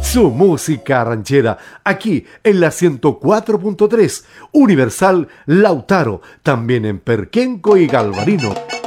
su música ranchera, aquí en la 104.3, Universal Lautaro, también en Perquenco y Galvarino,